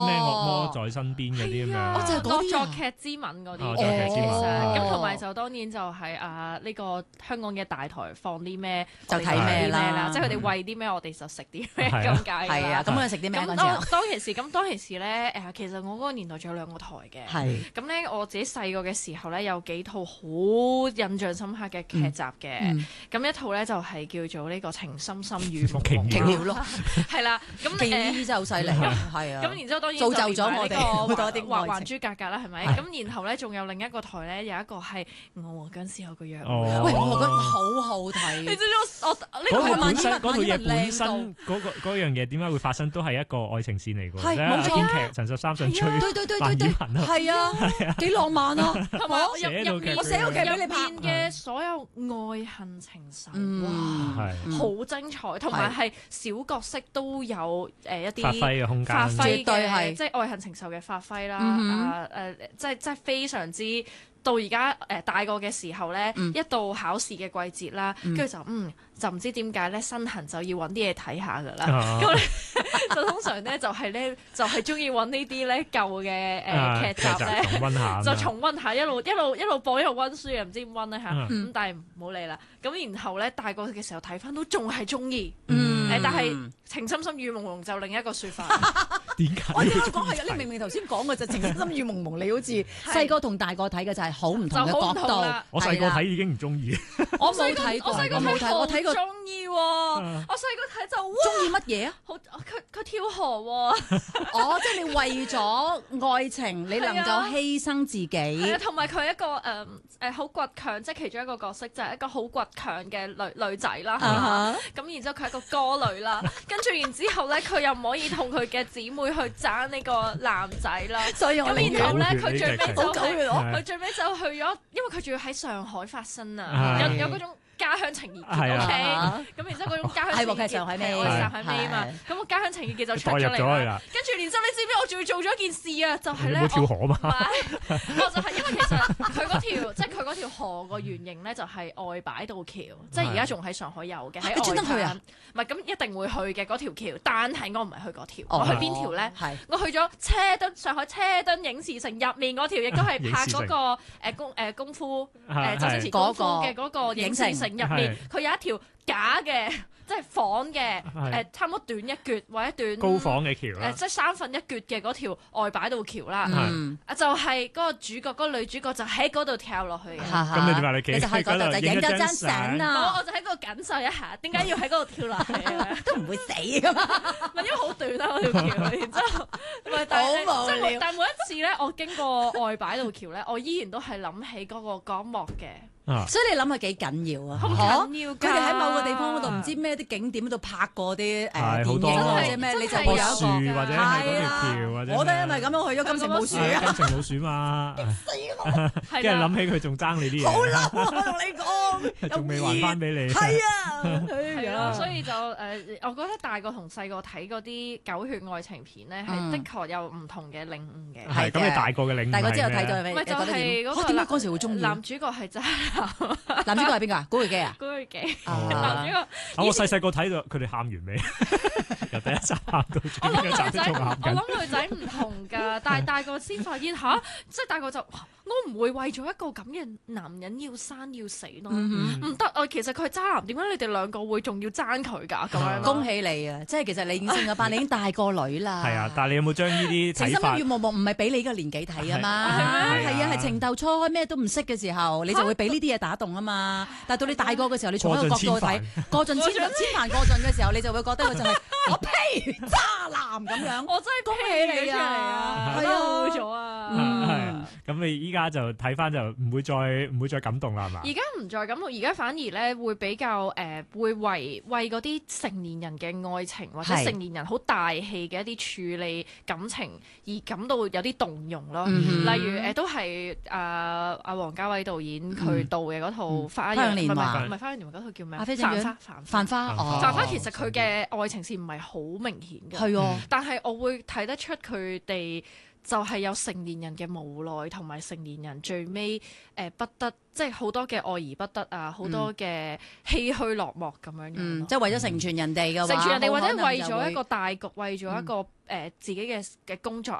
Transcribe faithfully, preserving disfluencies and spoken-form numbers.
咩惡魔在身邊嗰啲咁樣， 我就係嗰啲作劇之吻嗰啲， 作劇之吻咁同埋就當然就係啊呢個香港嘅大台放啲咩就睇咩啦， 即係佢哋餵啲咩，我哋就食啲咩咁解。 係啊，咁我哋食啲咩嗰陣時當當其時，咁當其時咧誒，其實我嗰個年代仲有兩個台嘅， 係咁咧我自己細個嘅時候咧，有幾套好印象深刻嘅劇集嘅，咁一套咧就係叫做呢個情深深雨濛濛， 奇妙咯， 係啦，咁奇異真係好犀利，係啊， 咁然之後當然造就咗我哋好多啲還還珠格格啦，係咪？咁然後咧仲有另一個台咧，有一個係我和僵屍有個約會， 喂，我覺得好好睇。 你知唔知我呢個係本身嗰套嘢本身嗰個嗰樣嘢點解會發生，都係一個愛情線嚟㗎。 係冇錯， 編劇陳十三想追范綺雯啊， 係啊，幾浪漫啊！ 係嘛？我寫到劇， 我寫個劇俾你拍嘅所有愛恨情仇， 哇， 係好精彩，同埋係小角色都有誒一啲發揮嘅空間， 發揮絕對係即係愛恨情仇嘅發揮啦。啊誒，即係即係非常之。到而家誒大個嘅時候咧，嗯、一到考試嘅季節啦，跟住、嗯、就嗯就唔知點解咧，身痕就要揾啲嘢睇下噶啦。咁咧、啊、就通常咧就係咧就係中意揾呢啲咧舊嘅誒劇集咧， 重溫下就重溫下，一路一路一路播一路溫書，又唔知點溫咧嚇。咁、 嗯、 但係唔好理啦。咁然後咧大個嘅時候睇翻都仲係中意。 嗯誒，但係情深深雨濛濛就另一個説法。 點解？ 我點解講係你明明頭先講嘅就情深深雨濛濛，你好似細個同大個睇嘅就係好唔同嘅角度。 我細個睇已經唔中意。 我冇睇過， 我細個冇睇，我睇過。 中意喎，我細個睇就中意乜嘢啊？ 好，佢佢跳河喎。 哦，即係你為咗愛情，你能夠犧牲自己。 係啊，同埋佢一個誒誒好倔強，即係其中一個角色就係一個好倔強嘅女女仔啦。咁然之後佢係一個歌女啦，跟住然之後咧，佢又唔可以同佢嘅姊妹去爭呢個男仔啦。 所以我咁然後咧，佢最尾就好狗血咯。 佢最尾就去咗，因為佢仲要喺上海發生啊，有有嗰種家鄉情意結 OK，咁然之後嗰種家鄉情意結， 上海尾， 我係上海尾嘛，咁個家鄉情意結就出咗嚟啦。跟住然之後，你知唔知我仲要做咗一件事啊？就係咧， 冇跳河嘛？ 我就係因為其實佢嗰條即係佢嗰條河個原型咧，就係外擺渡橋，即係而家仲喺上海有嘅。喺你專登去啊？ 唔係咁一定會去嘅嗰條橋，但係我唔係去嗰條，我去邊條咧？我去咗車墩上海車墩影視城入面嗰條，亦都係拍嗰個誒功誒功夫誒周星馳功夫嘅嗰個影視城入面，佢有一條假嘅，即係仿嘅誒，差唔多短一橛或者短高仿嘅橋誒，即係三分一橛嘅嗰條外擺渡橋啦。啊，就係嗰個主角，嗰個女主角就喺嗰度跳落去嘅。 咁你點解你企喺嗰度就影咗張相啊？ 我就喺嗰度感受一下，點解要喺嗰度跳落去啊？ 都唔會死噶嘛？ 唔係因為好短啦嗰條橋，然之後唔係但係即係但係每一次咧，我經過外擺渡橋咧，我依然都係諗起嗰個嗰一幕嘅。 所以你諗係幾緊要啊？ 好緊要㗎！ 佢哋喺某個地方嗰度唔知咩啲景點嗰度拍過啲誒電影或者咩，你就會有一個樹或者係嗰條橋或者。 我都因為咁樣去咗金城武樹啊！ 金城武樹嘛， 死我！ 跟住諗起佢仲爭你啲嘢。 好啦，我同你講， 仲未還翻俾你。 係啊， 係咯，所以就誒，我覺得大個同細個睇嗰啲狗血愛情片咧，係的確有唔同嘅領悟嘅。 係咁，你大個嘅領悟係咩？ 大個之後睇咗， 唔係就係嗰個點解嗰時會中意？ 男主角係渣男主角係邊個啊？古巨基啊？ 古巨基。男主角。 我細細個睇到佢哋喊完未？由第一集喊到最尾一集都仲喊緊。 我諗女仔唔同㗎，但係大個先發現吓，即係大個就我唔會為咗一個咁嘅男人要生要死咯，唔得啊！其實佢係渣男，點解你哋兩個會仲要爭佢㗎？咁樣恭喜你啊！即係其實你已經升咗班，你已經大個女啦。 係啊，但係你有冇將呢啲情深深雨濛濛唔係俾你呢個年紀睇啊嘛？係啊，係情竇初開咩都唔識嘅時候，你就會俾呢啲嘢打動啊嘛。但係到你大個嘅時候，你從一個角度去睇，過盡千千帆過盡嘅時候，你就會覺得佢就係我呸渣男咁樣。 我真係恭喜你啊！係啊，咗啊！ 咁你依家就睇翻就唔會再唔會再感動啦，係嘛？ 而家唔再感動，而家反而咧會比較誒、呃、會為為嗰啲成年人嘅愛情或者成年人好大氣嘅一啲處理感情而感到有啲動容咯。嗯、哼例如誒、呃、都係啊阿王家衛導演佢導嘅嗰套《花樣年華》，唔係《花樣年華》嗰套叫咩？繁花繁花繁花其實佢嘅愛情線唔係好明顯嘅，係、嗯、但係我會睇得出佢哋。 就係有成年人嘅無奈，同埋成年人最尾誒、呃、不得，即係好多嘅愛而不得啊，好多嘅唏噓落寞咁樣樣、 嗯。即係為咗成全人哋嘅話， 成全人哋或者為咗咗一個大局，為咗一個誒、呃、自己嘅嘅工作